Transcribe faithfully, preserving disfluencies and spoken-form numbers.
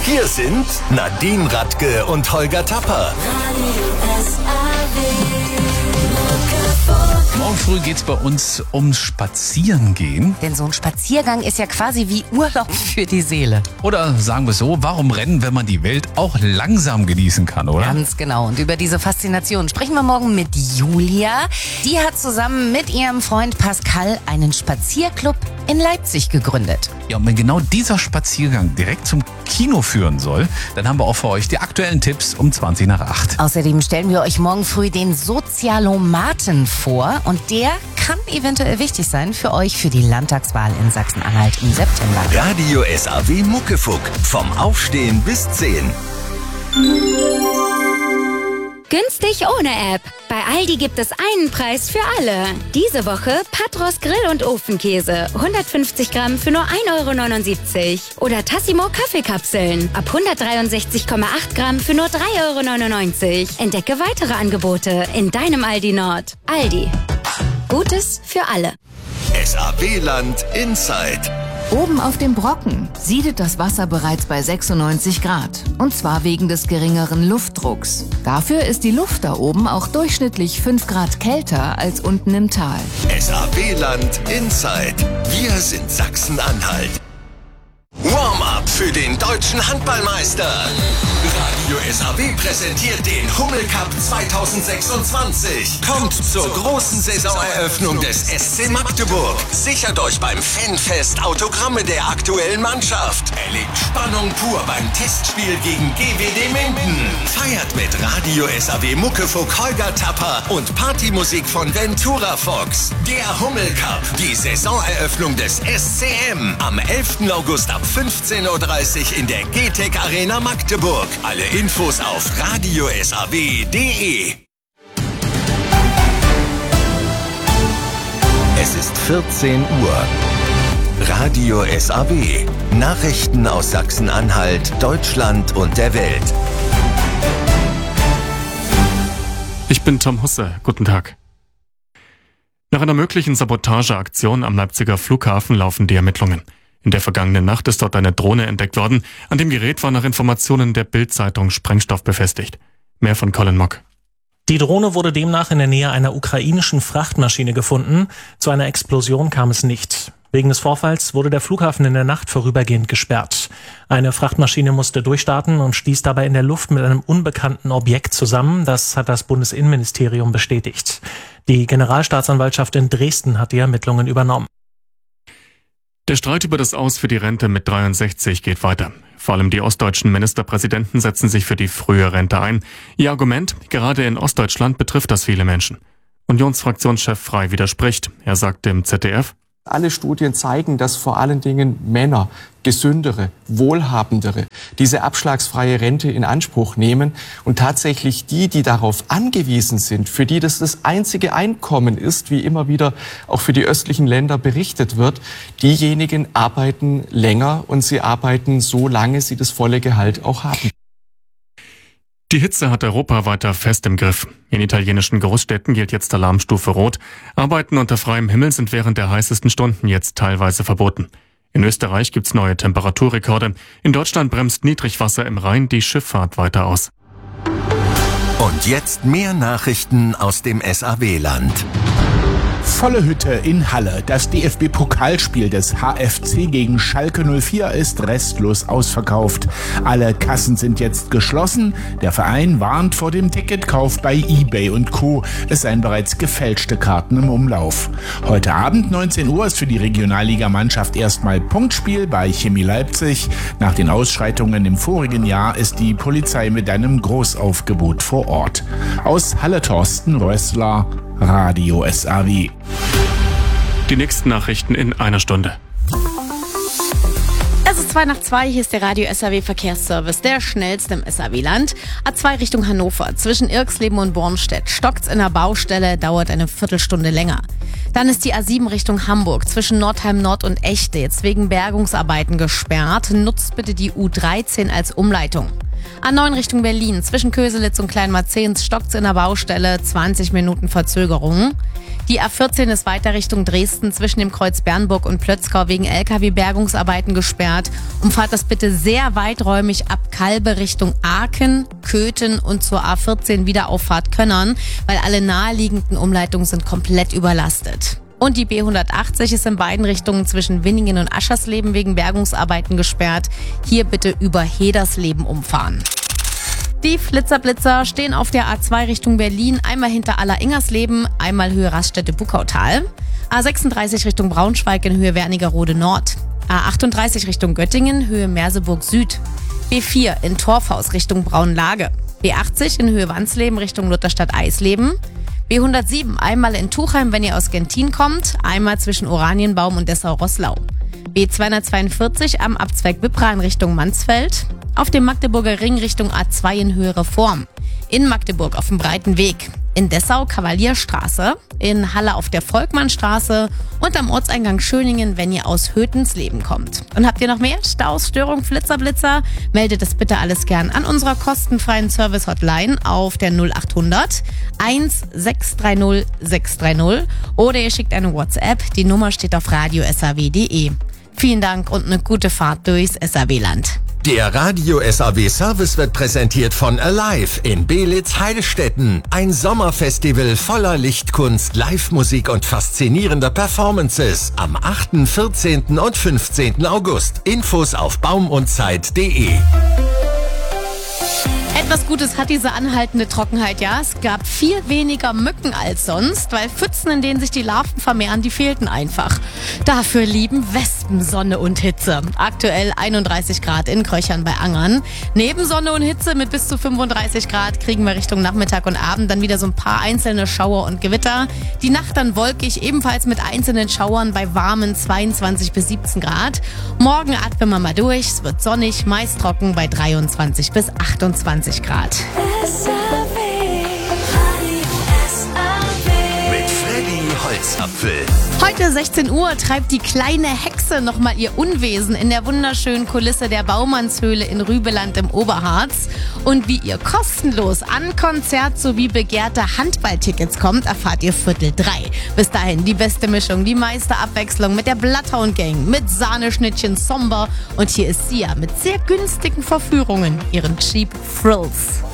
Hier sind Nadine Radke und Holger Tapper. Morgen früh geht's bei uns ums Spazierengehen. Denn so ein Spaziergang ist ja quasi wie Urlaub für die Seele. Oder sagen wir so, warum rennen, wenn man die Welt auch langsam genießen kann, oder? Ganz genau. Und über diese Faszination sprechen wir morgen mit Julia. Die hat zusammen mit ihrem Freund Pascal einen Spazierclub in Leipzig gegründet. Ja, und wenn genau dieser Spaziergang direkt zum Kino führen soll, dann haben wir auch für euch die aktuellen Tipps um zwanzig nach acht. Außerdem stellen wir euch morgen früh den Sozialomaten vor. Und der kann eventuell wichtig sein für euch für die Landtagswahl in Sachsen-Anhalt im September. Radio S A W Muckefuck. Vom Aufstehen bis zehn. Günstig ohne App. Bei Aldi gibt es einen Preis für alle. Diese Woche Patros Grill- und Ofenkäse. hundertfünfzig Gramm für nur ein Euro neunundsiebzig. Oder Tassimo Kaffeekapseln. Ab hundertdreiundsechzig Komma acht Gramm für nur drei Euro neunundneunzig. Entdecke weitere Angebote in deinem Aldi Nord. Aldi. Gutes für alle. S A W-Land Inside. Oben auf dem Brocken siedet das Wasser bereits bei sechsundneunzig Grad. Und zwar wegen des geringeren Luftdrucks. Dafür ist die Luft da oben auch durchschnittlich fünf Grad kälter als unten im Tal. S A W-Land Inside. Wir sind Sachsen-Anhalt. Warm-up für den deutschen Handballmeister. Radio S A W präsentiert den Hummel Cup zweitausendsechsundzwanzig. Kommt zur großen Saisoneröffnung des S C Magdeburg. Sichert euch beim Fanfest Autogramme der aktuellen Mannschaft. Erlebt Spannung pur beim Testspiel gegen G W D Minden. Feiert mit Radio S A W Muckefuck Holger Tapper und Partymusik von Ventura Fox. Der Hummel Cup, die Saisoneröffnung des S C M. Am elften August ab fünfzehn Uhr dreißig in der G T E C Arena Magdeburg. Alle Infos auf radio s a w punkt d e. Es ist vierzehn Uhr. Radio S A W. Nachrichten aus Sachsen-Anhalt, Deutschland und der Welt. Ich bin Tom Husse. Guten Tag. Nach einer möglichen Sabotageaktion am Leipziger Flughafen laufen die Ermittlungen. In der vergangenen Nacht ist dort eine Drohne entdeckt worden. An dem Gerät war nach Informationen der Bild-Zeitung Sprengstoff befestigt. Mehr von Colin Mock. Die Drohne wurde demnach in der Nähe einer ukrainischen Frachtmaschine gefunden. Zu einer Explosion kam es nicht. Wegen des Vorfalls wurde der Flughafen in der Nacht vorübergehend gesperrt. Eine Frachtmaschine musste durchstarten und stieß dabei in der Luft mit einem unbekannten Objekt zusammen. Das hat das Bundesinnenministerium bestätigt. Die Generalstaatsanwaltschaft in Dresden hat die Ermittlungen übernommen. Der Streit über das Aus für die Rente mit dreiundsechzig geht weiter. Vor allem die ostdeutschen Ministerpräsidenten setzen sich für die frühe Rente ein. Ihr Argument, gerade in Ostdeutschland betrifft das viele Menschen. Unionsfraktionschef Frey widerspricht. Er sagte im Z D F: Alle Studien zeigen, dass vor allen Dingen Männer, gesündere, wohlhabendere, diese abschlagsfreie Rente in Anspruch nehmen und tatsächlich die, die darauf angewiesen sind, für die das das einzige Einkommen ist, wie immer wieder auch für die östlichen Länder berichtet wird, diejenigen arbeiten länger und sie arbeiten so lange sie das volle Gehalt auch haben. Die Hitze hat Europa weiter fest im Griff. In italienischen Großstädten gilt jetzt Alarmstufe Rot. Arbeiten unter freiem Himmel sind während der heißesten Stunden jetzt teilweise verboten. In Österreich gibt's neue Temperaturrekorde. In Deutschland bremst Niedrigwasser im Rhein die Schifffahrt weiter aus. Und jetzt mehr Nachrichten aus dem S A W-Land. Volle Hütte in Halle. Das D F B-Pokalspiel des H F C gegen Schalke null vier ist restlos ausverkauft. Alle Kassen sind jetzt geschlossen. Der Verein warnt vor dem Ticketkauf bei eBay und Co. Es seien bereits gefälschte Karten im Umlauf. Heute Abend neunzehn Uhr ist für die Regionalligamannschaft erstmal Punktspiel bei Chemie Leipzig. Nach den Ausschreitungen im vorigen Jahr ist die Polizei mit einem Großaufgebot vor Ort. Aus Halle Thorsten Rössler, Radio S A W. Die nächsten Nachrichten in einer Stunde. Es ist zwei nach zwei, hier ist der Radio S A W Verkehrsservice, der schnellste im S A W-Land. A zwei Richtung Hannover, zwischen Irxleben und Bornstedt. Stockt's in der Baustelle, dauert eine Viertelstunde länger. Dann ist die A sieben Richtung Hamburg, zwischen Nordheim Nord und Echte, jetzt wegen Bergungsarbeiten gesperrt. Nutzt bitte die U dreizehn als Umleitung. A neun Richtung Berlin, zwischen Köselitz und Kleinmarzehns stockt's in der Baustelle, zwanzig Minuten Verzögerung. Die A vierzehn ist weiter Richtung Dresden, zwischen dem Kreuz Bernburg und Plötzkau wegen L K W-Bergungsarbeiten gesperrt. Umfahrt das bitte sehr weiträumig ab Kalbe Richtung Aachen, Köthen und zur A vierzehn Wiederauffahrt Könnern, weil alle naheliegenden Umleitungen sind komplett überlastet. Und die B hundertachtzig ist in beiden Richtungen zwischen Winningen und Aschersleben wegen Bergungsarbeiten gesperrt. Hier bitte über Hedersleben umfahren. Die Flitzerblitzer stehen auf der A zwei Richtung Berlin, einmal hinter Aller-Ingersleben, einmal Höhe Raststätte-Buckautal. A sechsunddreißig Richtung Braunschweig in Höhe Wernigerode Nord. A achtunddreißig Richtung Göttingen, Höhe Merseburg Süd. B vier in Torfhaus Richtung Braunlage. B achtzig in Höhe Wansleben Richtung Lutherstadt Eisleben. B hundertsieben einmal in Tuchheim, wenn ihr aus Gentin kommt, einmal zwischen Oranienbaum und Dessau-Roßlau. B zweihundertzweiundvierzig am Abzweig Wippra in Richtung Mansfeld. Auf dem Magdeburger Ring Richtung A zwei in Höhe Reform. In Magdeburg auf dem Breiten Weg. In Dessau Kavalierstraße. In Halle auf der Volkmannstraße. Und am Ortseingang Schöningen, wenn ihr aus Hötensleben kommt. Und habt ihr noch mehr Staus, Störung, Flitzerblitzer? Meldet es bitte alles gern an unserer kostenfreien Service-Hotline auf der null achthundert eins sechs drei null sechs drei null oder ihr schickt eine WhatsApp. Die Nummer steht auf radio s a w punkt d e. Vielen Dank und eine gute Fahrt durchs S A W-Land. Der Radio S A W Service wird präsentiert von Alive in Beelitz-Heilstätten. Ein Sommerfestival voller Lichtkunst, Live-Musik und faszinierender Performances. Am achten, vierzehnten und fünfzehnten August. Infos auf baumundzeit punkt d e. Etwas Gutes hat diese anhaltende Trockenheit, ja. Es gab viel weniger Mücken als sonst, weil Pfützen, in denen sich die Larven vermehren, die fehlten einfach. Dafür lieben Wespen Sonne und Hitze. Aktuell einunddreißig Grad in Kröchern bei Angern. Neben Sonne und Hitze mit bis zu fünfunddreißig Grad kriegen wir Richtung Nachmittag und Abend dann wieder so ein paar einzelne Schauer und Gewitter. Die Nacht dann wolkig, ebenfalls mit einzelnen Schauern bei warmen zweiundzwanzig bis siebzehn Grad. Morgen atmen wir mal durch, es wird sonnig, meist trocken bei dreiundzwanzig bis achtundzwanzig Grad. Mit Freddy Holzapfel. Heute sechzehn Uhr treibt die kleine Hexe nochmal ihr Unwesen in der wunderschönen Kulisse der Baumannshöhle in Rübeland im Oberharz. Und wie ihr kostenlos an Konzert sowie begehrte Handballtickets kommt, erfahrt ihr Viertel drei. Bis dahin die beste Mischung, die meiste Abwechslung mit der Bloodhound Gang, mit Sahneschnittchen Somber. Und hier ist Sia mit sehr günstigen Verführungen, ihren Cheap Thrills.